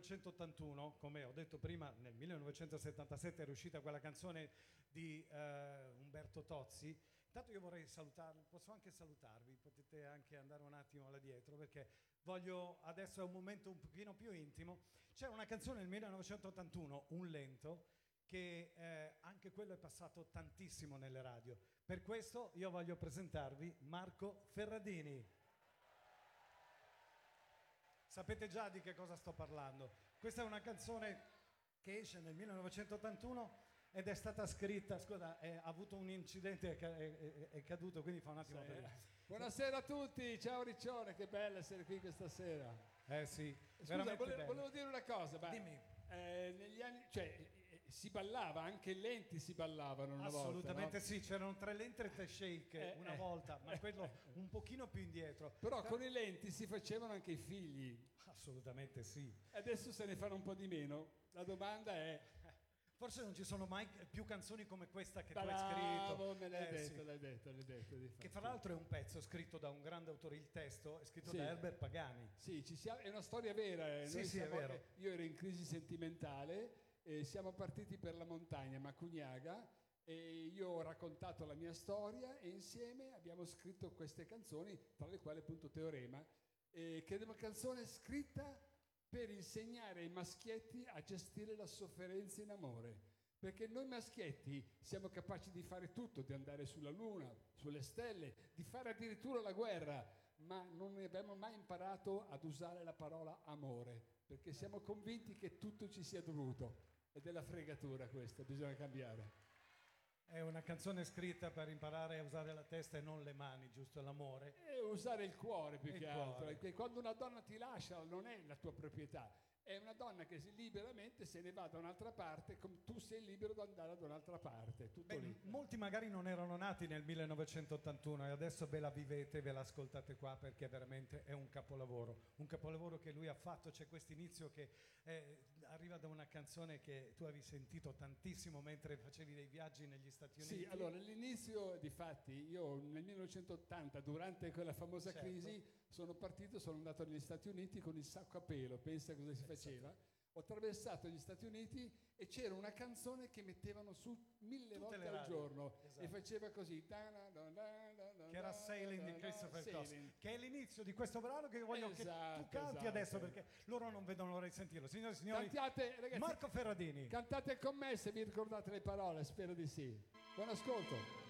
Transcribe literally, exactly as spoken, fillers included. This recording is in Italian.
millenovecentottantuno, come ho detto prima, nel millenovecentosettantasette era uscita quella canzone di eh, Umberto Tozzi. Intanto io vorrei salutarvi, posso anche salutarvi, potete anche andare un attimo là dietro perché voglio, adesso è un momento un pochino più intimo. C'era una canzone nel millenovecentottantuno, Un lento, che eh, anche quello è passato tantissimo nelle radio. Per questo io voglio presentarvi Marco Ferradini. Sapete già di che cosa sto parlando. Questa è una canzone che esce nel millenovecentottantuno ed è stata scritta, scusa, è, ha avuto un incidente, è, è, è caduto, quindi fa un attimo sì. per... Buonasera a tutti, ciao Riccione, che bello essere qui questa sera. Eh sì, scusa, volevo, volevo dire una cosa, ma dimmi. Eh, negli anni, cioè, eh, si ballava, anche lenti si ballavano una assolutamente volta, no? Sì, c'erano tre lenti e tre shake eh, una eh. volta, ma quello un pochino più indietro. Però con i lenti si facevano anche i figli. Assolutamente sì. Adesso se ne fanno un po' di meno. La domanda è... Forse non ci sono mai più canzoni come questa che Bravo, tu hai scritto. me l'hai eh, detto, sì. l'hai detto, l'hai detto. Che fra l'altro è un pezzo scritto da un grande autore, il testo è scritto sì. da Herbert Pagani. Sì, ci siamo, è una storia vera. Sì, Noi sì, siamo, è vero. Io ero in crisi sentimentale, e siamo partiti per la montagna, Macugnaga, e io ho raccontato la mia storia e insieme abbiamo scritto queste canzoni, tra le quali appunto Teorema, eh, che è una canzone scritta per insegnare ai maschietti a gestire la sofferenza in amore. Perché noi maschietti siamo capaci di fare tutto, di andare sulla luna, sulle stelle, di fare addirittura la guerra, ma non ne abbiamo mai imparato ad usare la parola amore, perché siamo convinti che tutto ci sia dovuto. Ed è la fregatura questa, bisogna cambiare. È una canzone scritta per imparare a usare la testa e non le mani, giusto? L'amore. E usare il cuore più il che cuore. altro, perché quando una donna ti lascia non è la tua proprietà. È una donna che si liberamente se ne va da un'altra parte, come tu sei libero di andare da un'altra parte. Tutto Beh, lì. molti magari non erano nati nel millenovecentottantuno e adesso ve la vivete, ve l'ascoltate qua perché veramente è un capolavoro. Un capolavoro che lui ha fatto. C'è questo inizio che eh, arriva da una canzone che tu avevi sentito tantissimo mentre facevi dei viaggi negli Stati Uniti. Sì, allora all'inizio, difatti, io nel millenovecentottanta, durante quella famosa certo. crisi, sono partito, sono andato negli Stati Uniti con il sacco a pelo, pensa cosa si faceva. Ho attraversato gli Stati Uniti e c'era una canzone che mettevano su mille Tutte volte le al radio. giorno, Esatto. e faceva così, da, da, da, da, da, che era Sailing di Christopher Cross, Sailing. che è l'inizio di questo brano che voglio Esatto, che tu canti esatto. adesso perché loro non vedono l'ora di sentirlo. Signore e signori, Cantate, ragazzi, Marco Ferradini. Cantate con me se vi ricordate le parole, spero di sì. Buon ascolto.